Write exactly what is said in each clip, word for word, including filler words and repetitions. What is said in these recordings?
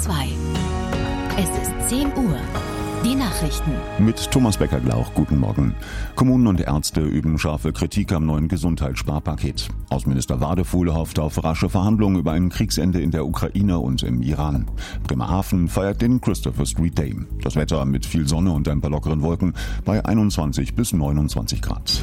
zwei. Es ist zehn Uhr. Die Nachrichten. Mit Thomas Becker-Glauch, guten Morgen. Kommunen und Ärzte üben scharfe Kritik am neuen Gesundheitssparpaket. Außenminister Wadefuhl hofft auf rasche Verhandlungen über ein Kriegsende in der Ukraine und im Iran. Bremerhaven feiert den Christopher Street Day. Das Wetter mit viel Sonne und ein paar lockeren Wolken bei einundzwanzig bis neunundzwanzig Grad.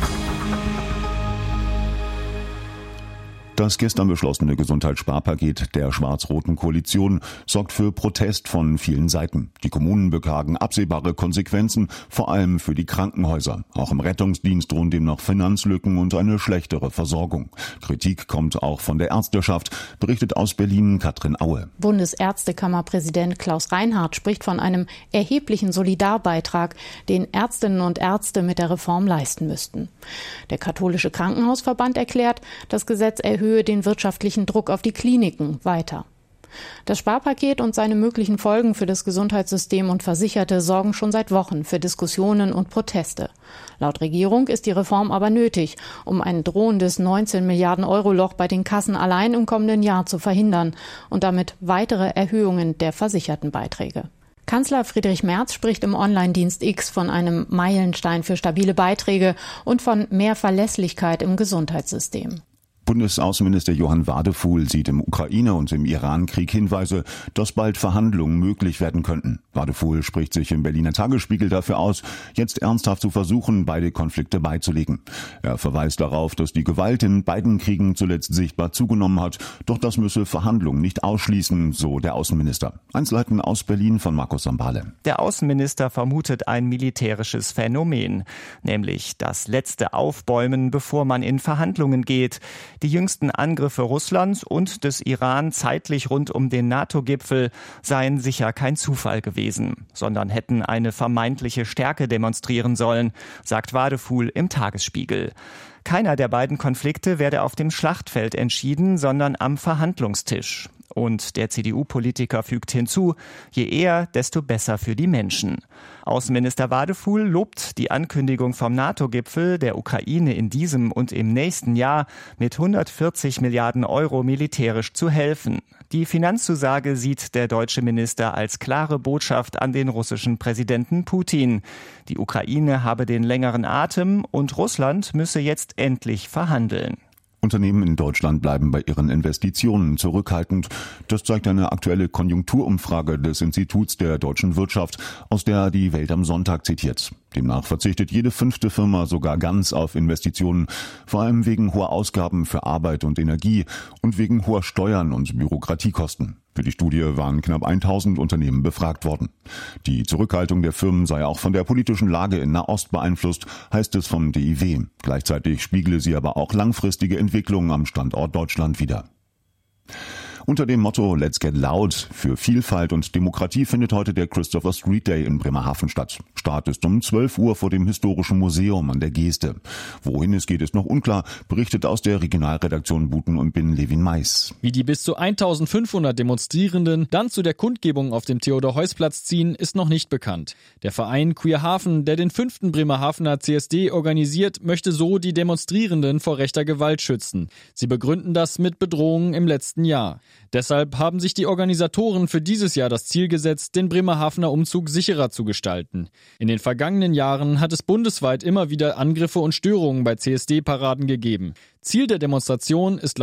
Das gestern beschlossene Gesundheitssparpaket der schwarz-roten Koalition sorgt für Protest von vielen Seiten. Die Kommunen beklagen absehbare Konsequenzen, vor allem für die Krankenhäuser. Auch im Rettungsdienst drohen demnach Finanzlücken und eine schlechtere Versorgung. Kritik kommt auch von der Ärzteschaft, berichtet aus Berlin Katrin Aue. Bundesärztekammerpräsident Klaus Reinhardt spricht von einem erheblichen Solidarbeitrag, den Ärztinnen und Ärzte mit der Reform leisten müssten. Der katholische Krankenhausverband erklärt, das Gesetz erhöhe den wirtschaftlichen Druck auf die Kliniken weiter. Das Sparpaket und seine möglichen Folgen für das Gesundheitssystem und Versicherte sorgen schon seit Wochen für Diskussionen und Proteste. Laut Regierung ist die Reform aber nötig, um ein drohendes neunzehn Milliarden Euro Loch bei den Kassen allein im kommenden Jahr zu verhindern und damit weitere Erhöhungen der Versichertenbeiträge. Kanzler Friedrich Merz spricht im Online-Dienst X von einem Meilenstein für stabile Beiträge und von mehr Verlässlichkeit im Gesundheitssystem. Bundesaußenminister Johann Wadefuhl sieht im Ukraine- und im Iran-Krieg Hinweise, dass bald Verhandlungen möglich werden könnten. Wadefuhl spricht sich im Berliner Tagesspiegel dafür aus, jetzt ernsthaft zu versuchen, beide Konflikte beizulegen. Er verweist darauf, dass die Gewalt in beiden Kriegen zuletzt sichtbar zugenommen hat, doch das müsse Verhandlungen nicht ausschließen, so der Außenminister. Einzelheiten aus Berlin von Markus Sambale. Der Außenminister vermutet ein militärisches Phänomen, nämlich das letzte Aufbäumen, bevor man in Verhandlungen geht. Die jüngsten Angriffe Russlands und des Iran zeitlich rund um den NATO-Gipfel seien sicher kein Zufall gewesen, sondern hätten eine vermeintliche Stärke demonstrieren sollen, sagt Wadefuhl im Tagesspiegel. Keiner der beiden Konflikte werde auf dem Schlachtfeld entschieden, sondern am Verhandlungstisch. Und der C D U-Politiker fügt hinzu, je eher, desto besser für die Menschen. Außenminister Wadefuhl lobt die Ankündigung vom NATO-Gipfel, der Ukraine in diesem und im nächsten Jahr mit hundertvierzig Milliarden Euro militärisch zu helfen. Die Finanzzusage sieht der deutsche Minister als klare Botschaft an den russischen Präsidenten Putin. Die Ukraine habe den längeren Atem und Russland müsse jetzt endlich verhandeln. Unternehmen in Deutschland bleiben bei ihren Investitionen zurückhaltend. Das zeigt eine aktuelle Konjunkturumfrage des Instituts der deutschen Wirtschaft, aus der die Welt am Sonntag zitiert. Demnach verzichtet jede fünfte Firma sogar ganz auf Investitionen, vor allem wegen hoher Ausgaben für Arbeit und Energie und wegen hoher Steuern und Bürokratiekosten. Für die Studie waren knapp tausend Unternehmen befragt worden. Die Zurückhaltung der Firmen sei auch von der politischen Lage in Nahost beeinflusst, heißt es vom D I W. Gleichzeitig spiegle sie aber auch langfristige Entwicklungen am Standort Deutschland wider. Unter dem Motto Let's Get Loud für Vielfalt und Demokratie findet heute der Christopher Street Day in Bremerhaven statt. Start ist um zwölf Uhr vor dem Historischen Museum an der Geste. Wohin es geht, ist noch unklar, berichtet aus der Regionalredaktion Buten und Bin Levin Mais. Wie die bis zu eintausendfünfhundert Demonstrierenden dann zu der Kundgebung auf dem Theodor-Heuss-Platz ziehen, ist noch nicht bekannt. Der Verein Queer Hafen, der den fünften Bremerhavener C S D organisiert, möchte so die Demonstrierenden vor rechter Gewalt schützen. Sie begründen das mit Bedrohungen im letzten Jahr. Deshalb haben sich die Organisatoren für dieses Jahr das Ziel gesetzt, den Bremerhavener Umzug sicherer zu gestalten. In den vergangenen Jahren hat es bundesweit immer wieder Angriffe und Störungen bei C S D-Paraden gegeben. Ziel der Demonstration ist